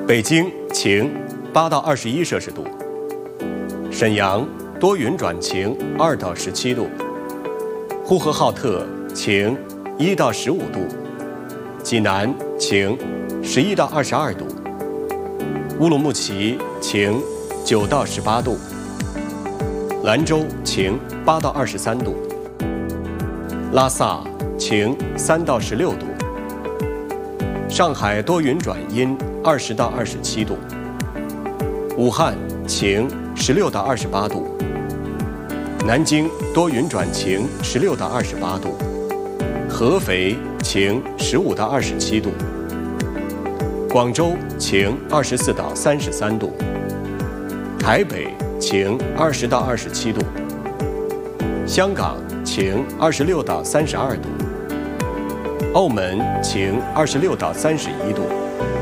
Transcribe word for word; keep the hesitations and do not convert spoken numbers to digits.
北京晴，八到二十一摄氏度；沈阳多云转晴，二到十七度；呼和浩特晴，一到十五度；济南晴，十一到二十二度；乌鲁木齐晴，九到十八度；兰州晴，八到二十三度；拉萨晴，三到十六度；上海多云转阴，二十到二十七度；武汉晴，十六到二十八度；南京多云转晴，十六到二十八度；合肥晴，十五到二十七度；广州晴，二十四到三十三度；台北晴，二十到二十七度；香港晴，二十六到三十二度；澳门晴，二十六到三十一度。